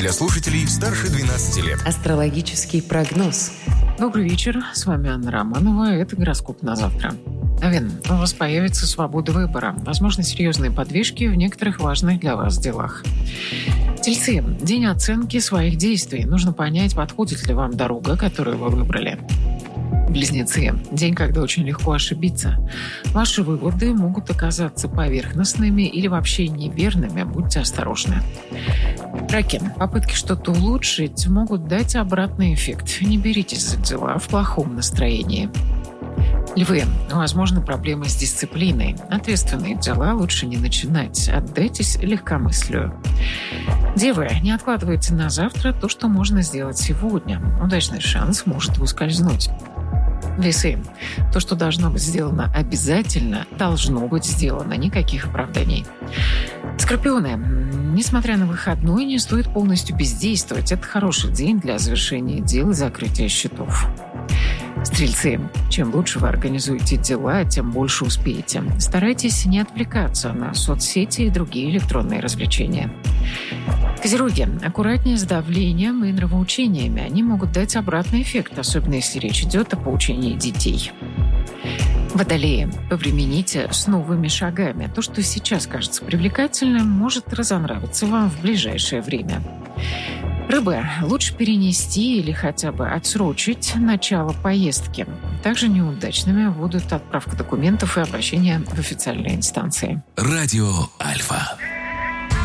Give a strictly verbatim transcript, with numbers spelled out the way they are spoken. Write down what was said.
для слушателей старше двенадцати лет. Астрологический прогноз. Добрый вечер, с вами Анна Романова, это гороскоп на завтра. Овен, у вас появится свобода выбора, возможно, серьезные подвижки в некоторых важных для вас делах. Тельцы, день оценки своих действий. Нужно понять, подходит ли вам дорога, которую вы выбрали. Близнецы, день, когда очень легко ошибиться. Ваши выводы могут оказаться поверхностными или вообще неверными, будьте осторожны. Раки, попытки что-то улучшить могут дать обратный эффект. Не беритесь за дела в плохом настроении. Львы, возможно, проблемы с дисциплиной. Ответственные дела лучше не начинать. Отдайтесь легкомыслию. Девы, не откладывайте на завтра то, что можно сделать сегодня. Удачный шанс может ускользнуть. Весы, то, что должно быть сделано обязательно, должно быть сделано. Никаких оправданий. Скорпионы, несмотря на выходной, не стоит полностью бездействовать. Это хороший день для завершения дел и закрытия счетов. Стрельцы, чем лучше вы организуете дела, тем больше успеете. Старайтесь не отвлекаться на соцсети и другие электронные развлечения. Козероги, аккуратнее с давлением и нравоучениями. Они могут дать обратный эффект, особенно если речь идет о поучении детей. Водолеи, повремените с новыми шагами. То, что сейчас кажется привлекательным, может разонравиться вам в ближайшее время. Рыбы, лучше перенести или хотя бы отсрочить начало поездки. Также неудачными будут отправка документов и обращение в официальные инстанции. Радио Альфа.